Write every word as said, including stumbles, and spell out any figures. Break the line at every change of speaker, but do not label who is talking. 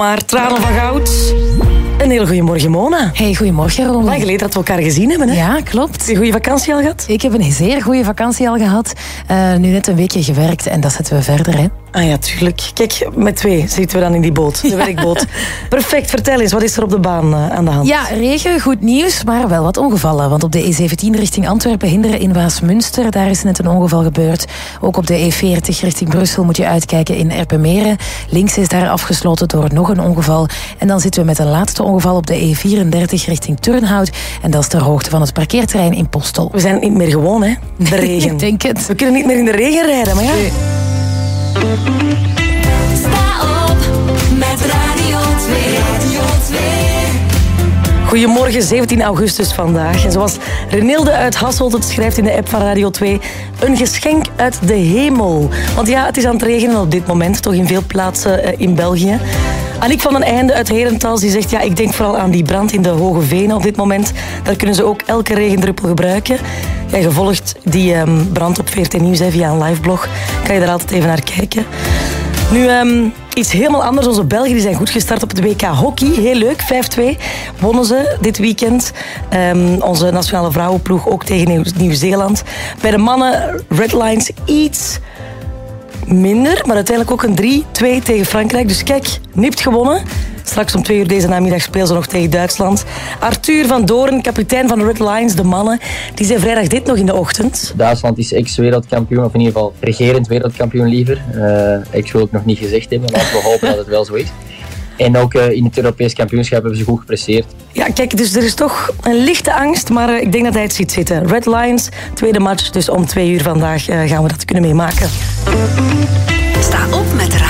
Maar tranen van goud. Een heel goeiemorgen, Mona.
Hey, goedemorgen, Ron.
Lang geleden dat we elkaar gezien hebben, hè?
Ja, klopt.
Heb je een goede vakantie al gehad?
Ik heb een zeer goede vakantie al gehad. Uh, nu net een weekje gewerkt en dat zetten we verder, hè.
Ah ja, tuurlijk. Kijk, met twee zitten we dan in die boot, de ja. werkboot. Perfect, vertel eens, wat is er op de baan uh, aan de hand?
Ja, regen, goed nieuws, maar wel wat ongevallen. Want op de E zeventien richting Antwerpen hinderen in Waasmunster, daar is net een ongeval gebeurd. Ook op de E veertig richting Brussel moet je uitkijken in Erpenmeren. Links is daar afgesloten door nog een ongeval. En dan zitten we met een laatste ongeval op de E vierendertig richting Turnhout. En dat is ter hoogte van het parkeerterrein in Postel.
We zijn niet meer gewoon, hè? De regen.
Ik denk het.
We kunnen niet meer in de regen rijden, maar ja... Nee.
Sta op met Radio twee. Radio twee.
Goedemorgen, zeventien augustus vandaag. En zoals Renilde uit Hasselt het schrijft in de app van Radio twee... een geschenk uit de hemel. Want ja, het is aan het regenen op dit moment, toch in veel plaatsen in België. Aniek van den Einde uit Herentals die zegt... ja, ik denk vooral aan die brand in de Hoge Venen op dit moment. Daar kunnen ze ook elke regendruppel gebruiken. Ja, je volgt die um, brand op V R T Nieuws hè, via een liveblog. Kan je daar altijd even naar kijken. Nu, um, iets helemaal anders. Onze Belgen die zijn goed gestart op het W K Hockey. Heel leuk, vijf twee wonnen ze dit weekend. Um, onze nationale vrouwenploeg ook tegen Nieuw- Nieuw-Zeeland. Bij de mannen, Red Lions iets... minder, maar uiteindelijk ook een drie twee tegen Frankrijk. Dus kijk, nipt gewonnen. Straks om twee uur deze namiddag spelen ze nog tegen Duitsland. Arthur van Doorn, kapitein van de Red Lions, de mannen, die zei vrijdag dit nog in de ochtend.
Duitsland is ex-wereldkampioen, of in ieder geval regerend wereldkampioen liever. Uh, ex wil ik nog niet gezegd hebben, maar laten we hopen dat het wel zo is. En ook uh, in het Europees kampioenschap hebben ze goed gepresteerd.
Ja, kijk, dus er is toch een lichte angst, maar uh, ik denk dat hij het ziet zitten. Red Lions, tweede match, dus om twee uur vandaag uh, gaan we dat kunnen meemaken.
Sta op met